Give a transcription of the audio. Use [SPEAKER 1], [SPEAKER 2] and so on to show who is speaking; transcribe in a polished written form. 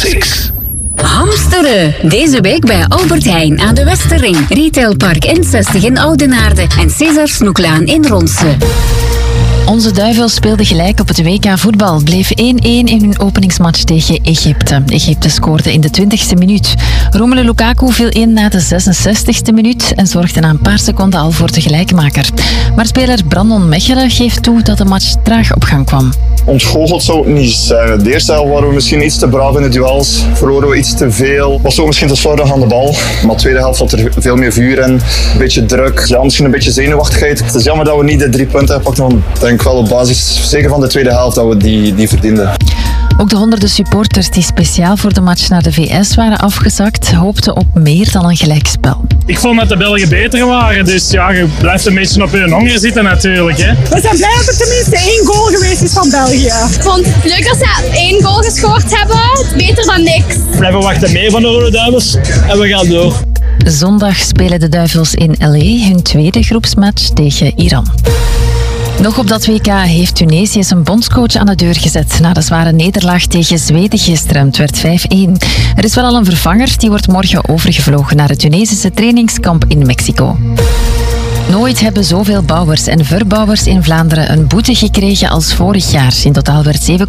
[SPEAKER 1] Six.
[SPEAKER 2] Hamsteren. Deze week bij Albert Heijn aan de Westerring. Retailpark N60 in Oudenaarde en César Snoeklaan in Ronse.
[SPEAKER 3] Onze Duivels speelden gelijk op het WK voetbal. Bleef 1-1 in hun openingsmatch tegen Egypte. Egypte scoorde in de 20e minuut. Romelu Lukaku viel in na de 66e minuut en zorgde na een paar seconden al voor de gelijkmaker. Maar speler Brandon Mechelen geeft toe dat de match traag op gang kwam.
[SPEAKER 4] Ontgoocheld zou het niet zijn. De eerste helft waren we misschien iets te braaf in de duels. Verloren we iets te veel. Was ook misschien te slordig aan de bal. Maar de tweede helft had er veel meer vuur in. Een beetje druk. Ja, misschien een beetje zenuwachtigheid. Het is jammer dat we niet de 3 punten hebben gepakt. Want ik denk wel op basis, zeker van de tweede helft, dat we die verdienden.
[SPEAKER 3] Ook de honderden supporters die speciaal voor de match naar de VS waren afgezakt, hoopten op meer dan een gelijkspel.
[SPEAKER 5] Ik vond dat de Belgen beter waren, dus ja, je blijft een beetje op hun honger zitten natuurlijk. Hè.
[SPEAKER 6] We zijn blij dat er tenminste 1 goal geweest is van België.
[SPEAKER 7] Ik vond het leuk dat ze 1 goal gescoord hebben, beter dan niks.
[SPEAKER 5] We blijven wachten mee van de Rode Duivels en we gaan door.
[SPEAKER 3] Zondag spelen de Duivels in LA hun tweede groepsmatch tegen Iran. Nog op dat WK heeft Tunesië zijn bondscoach aan de deur gezet na de zware nederlaag tegen Zweden gisteren. Het werd 5-1. Er is wel al een vervanger, die wordt morgen overgevlogen naar het Tunesische trainingskamp in Mexico. Nooit hebben zoveel bouwers en verbouwers in Vlaanderen een boete gekregen als vorig jaar. In totaal werd